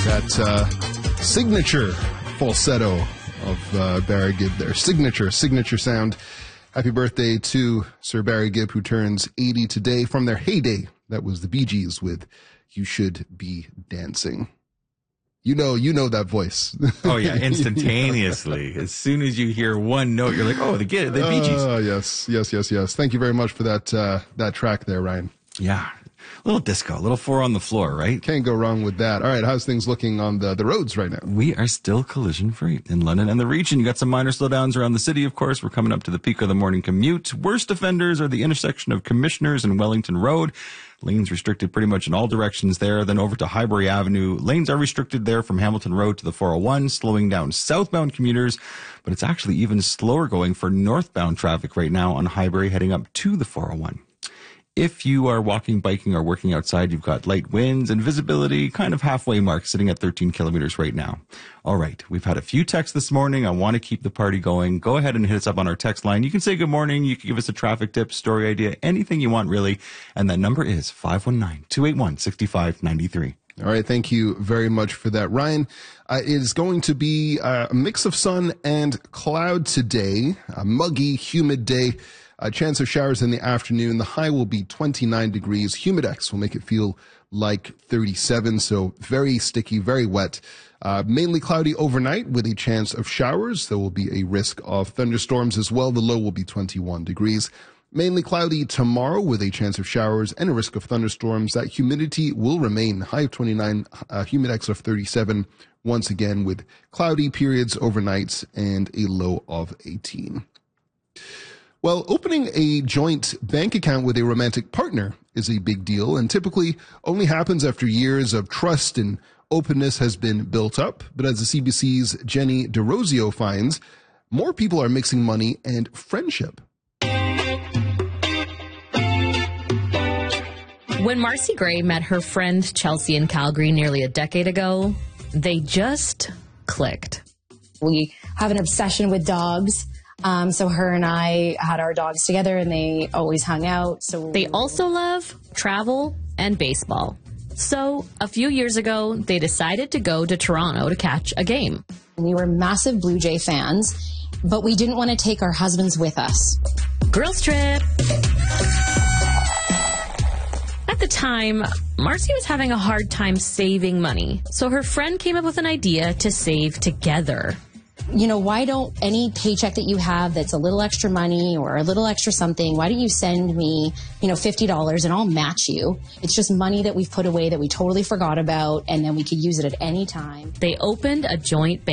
That signature falsetto of Barry Gibb there. Signature sound. Happy birthday to Sir Barry Gibb, who turns 80 today. From their heyday, that was the Bee Gees with You Should Be Dancing. You know that voice. Oh, yeah, instantaneously. As soon as you hear one note, you're like, oh, the Bee Gees. Oh, yes. Thank you very much for that track there, Ryan. Yeah. A little disco, a little four on the floor, right? Can't go wrong with that. All right, how's things looking on the roads right now? We are still collision free in London and the region. You got some minor slowdowns around the city, of course. We're coming up to the peak of the morning commute. Worst offenders are the intersection of Commissioners and Wellington Road. Lanes restricted pretty much in all directions there. Then over to Highbury Avenue. Lanes are restricted there from Hamilton Road to the 401, slowing down southbound commuters. But it's actually even slower going for northbound traffic right now on Highbury heading up to the 401. If you are walking, biking, or working outside, you've got light winds and visibility kind of halfway mark, sitting at 13 kilometers right now. All right, we've had a few texts this morning. I want to keep the party going. Go ahead and hit us up on our text line. You can say good morning. You can give us a traffic tip, story idea, anything you want, really. And that number is 519-281-6593. All right, thank you very much for that, Ryan. It is going to be a mix of sun and cloud today, a muggy, humid day. A chance of showers in the afternoon. The high will be 29 degrees. Humidex will make it feel like 37, so very sticky, very wet. Mainly cloudy overnight with a chance of showers. There will be a risk of thunderstorms as well. The low will be 21 degrees. Mainly cloudy tomorrow with a chance of showers and a risk of thunderstorms. That humidity will remain. High of 29, humidex of 37. Once again with cloudy periods overnight and a low of 18. Well, opening a joint bank account with a romantic partner is a big deal and typically only happens after years of trust and openness has been built up. But as the CBC's Jenny DeRosio finds, more people are mixing money and friendship. When Marcy Gray met her friend Chelsea in Calgary nearly a decade ago, they just clicked. We have an obsession with dogs. So her and I had our dogs together and they always hung out. So they also love travel and baseball. So a few years ago, they decided to go to Toronto to catch a game. We were massive Blue Jay fans, but we didn't want to take our husbands with us. Girls trip. At the time, Marcy was having a hard time saving money. So her friend came up with an idea to save together. You know, why don't any paycheck that you have that's a little extra money or a little extra something, why don't you send me, $50 and I'll match you? It's just money that we've put away that we totally forgot about and then we could use it at any time. They opened a joint bank